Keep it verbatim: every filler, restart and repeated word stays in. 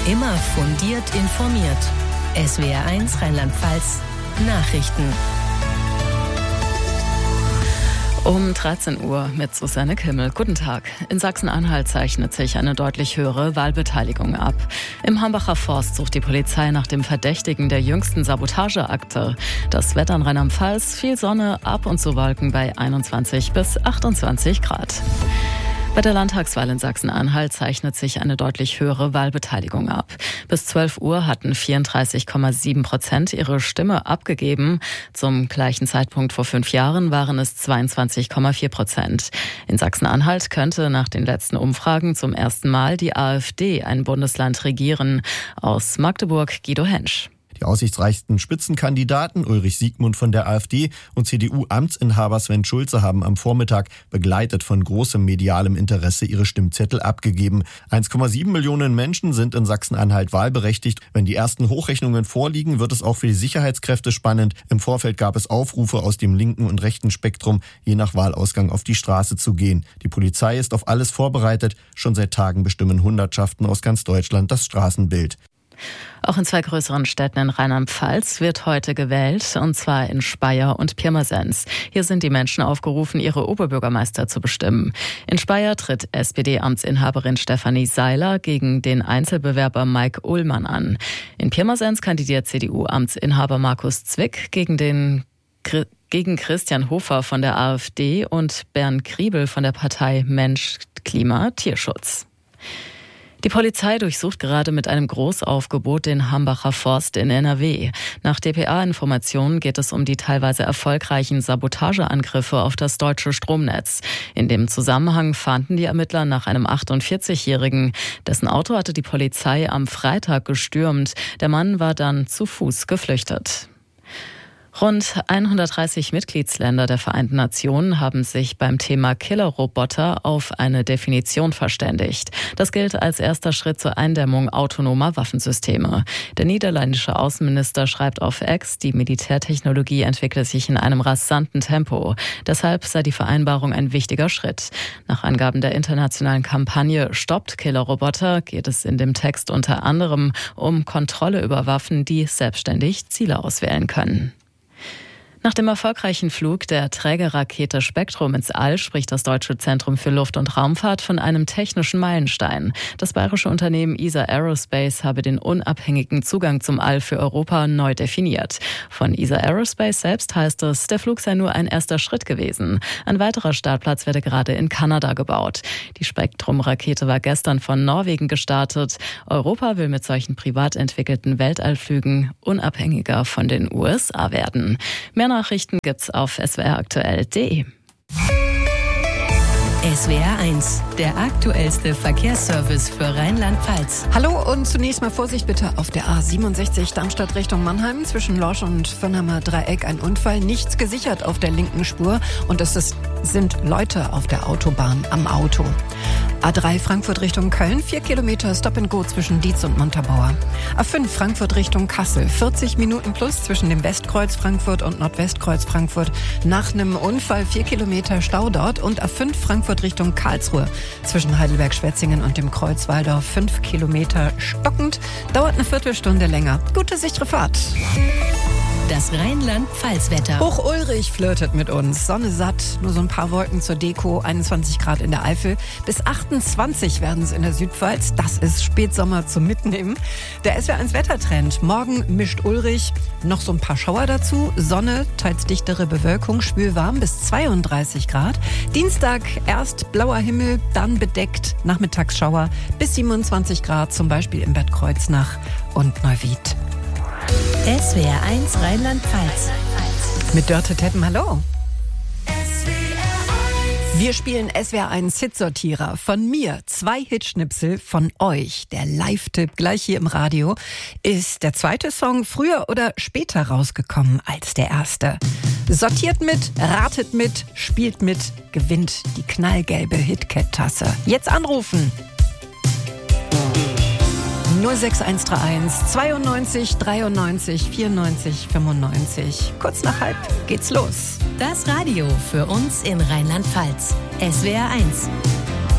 Immer fundiert informiert. S W R eins Rheinland-Pfalz Nachrichten. Um dreizehn Uhr mit Susanne Kimmel. Guten Tag. In Sachsen-Anhalt zeichnet sich eine deutlich höhere Wahlbeteiligung ab. Im Hambacher Forst sucht die Polizei nach dem Verdächtigen der jüngsten Sabotageakte. Das Wetter in Rheinland-Pfalz, viel Sonne, ab und zu Wolken bei einundzwanzig bis achtundzwanzig Grad. Bei der Landtagswahl in Sachsen-Anhalt zeichnet sich eine deutlich höhere Wahlbeteiligung ab. Bis zwölf Uhr hatten vierunddreißig Komma sieben Prozent ihre Stimme abgegeben. Zum gleichen Zeitpunkt vor fünf Jahren waren es zweiundzwanzig Komma vier Prozent. In Sachsen-Anhalt könnte nach den letzten Umfragen zum ersten Mal die AfD ein Bundesland regieren. Aus Magdeburg Guido Hensch. Die aussichtsreichsten Spitzenkandidaten Ulrich Siegmund von der AfD und C D U-Amtsinhaber Sven Schulze haben am Vormittag begleitet von großem medialem Interesse ihre Stimmzettel abgegeben. eins Komma sieben Millionen Menschen sind in Sachsen-Anhalt wahlberechtigt. Wenn die ersten Hochrechnungen vorliegen, wird es auch für die Sicherheitskräfte spannend. Im Vorfeld gab es Aufrufe aus dem linken und rechten Spektrum, je nach Wahlausgang auf die Straße zu gehen. Die Polizei ist auf alles vorbereitet. Schon seit Tagen bestimmen Hundertschaften aus ganz Deutschland das Straßenbild. Auch in zwei größeren Städten in Rheinland-Pfalz wird heute gewählt, und zwar in Speyer und Pirmasens. Hier sind die Menschen aufgerufen, ihre Oberbürgermeister zu bestimmen. In Speyer tritt S P D-Amtsinhaberin Stefanie Seiler gegen den Einzelbewerber Mike Ullmann an. In Pirmasens kandidiert C D U-Amtsinhaber Markus Zwick gegen den gegen Christian Hofer von der AfD und Bernd Griebel von der Partei Mensch, Klima, Tierschutz. Die Polizei durchsucht gerade mit einem Großaufgebot den Hambacher Forst in N R W. Nach D P A-Informationen geht es um die teilweise erfolgreichen Sabotageangriffe auf das deutsche Stromnetz. In dem Zusammenhang fahnden die Ermittler nach einem achtundvierzigjährigen. Dessen Auto hatte die Polizei am Freitag gestürmt. Der Mann war dann zu Fuß geflüchtet. Rund hundertdreißig Mitgliedsländer der Vereinten Nationen haben sich beim Thema Killerroboter auf eine Definition verständigt. Das gilt als erster Schritt zur Eindämmung autonomer Waffensysteme. Der niederländische Außenminister schreibt auf X, die Militärtechnologie entwickle sich in einem rasanten Tempo. Deshalb sei die Vereinbarung ein wichtiger Schritt. Nach Angaben der internationalen Kampagne Stoppt Killerroboter geht es in dem Text unter anderem um Kontrolle über Waffen, die selbstständig Ziele auswählen können. Nach dem erfolgreichen Flug der Trägerrakete Spektrum ins All spricht das Deutsche Zentrum für Luft- und Raumfahrt von einem technischen Meilenstein. Das bayerische Unternehmen E S A Aerospace habe den unabhängigen Zugang zum All für Europa neu definiert. Von E S A Aerospace selbst heißt es, der Flug sei nur ein erster Schritt gewesen. Ein weiterer Startplatz werde gerade in Kanada gebaut. Die Spektrum-Rakete war gestern von Norwegen gestartet. Europa will mit solchen privat entwickelten Weltallflügen unabhängiger von den U S A werden. Mehr Nachrichten gibt's auf s w r aktuell punkt d e. S W R eins, der aktuellste Verkehrsservice für Rheinland-Pfalz. Hallo und zunächst mal Vorsicht bitte auf der A siebenundsechzig Darmstadt Richtung Mannheim. Zwischen Lorsch und Vönnheimer Dreieck ein Unfall. Nichts gesichert auf der linken Spur und es ist, sind Leute auf der Autobahn am Auto. A drei Frankfurt Richtung Köln, vier Kilometer Stop and Go zwischen Dietz und Montabaur. A fünf Frankfurt Richtung Kassel, vierzig Minuten plus zwischen dem Westkreuz Frankfurt und Nordwestkreuz Frankfurt. Nach einem Unfall vier Kilometer Stau dort. Und A fünf Frankfurt Richtung Karlsruhe zwischen Heidelberg-Schwetzingen und dem Kreuz Waldorf, fünf Kilometer stockend. Dauert eine Viertelstunde länger. Gute, sichere Fahrt. Das Rheinland-Pfalz-Wetter. Hoch-Ulrich flirtet mit uns. Sonne satt, nur so ein paar Wolken zur Deko, einundzwanzig Grad in der Eifel. Bis achtundzwanzig werden es in der Südpfalz. Das ist Spätsommer zum Mitnehmen. Der S W R eins Wettertrend. Morgen mischt Ulrich noch so ein paar Schauer dazu. Sonne, teils dichtere Bewölkung, schwülwarm bis zweiunddreißig Grad. Dienstag erst blauer Himmel, dann bedeckt, Nachmittagsschauer bis siebenundzwanzig Grad, zum Beispiel in Bad Kreuznach und Neuwied. S W R eins Rheinland-Pfalz. Mit Dörte Teppen, hallo. Wir spielen S W R eins Hitsortierer. Von mir zwei Hitschnipsel, von euch der Live-Tipp gleich hier im Radio. Ist der zweite Song früher oder später rausgekommen als der erste? Sortiert mit, ratet mit, spielt mit, gewinnt die knallgelbe Hitcat-Tasse. Jetzt anrufen. null sechs eins drei eins zweiundneunzig dreiundneunzig vierundneunzig fünfundneunzig. Kurz nach halb geht's los. Das Radio für uns in Rheinland-Pfalz. S W R eins.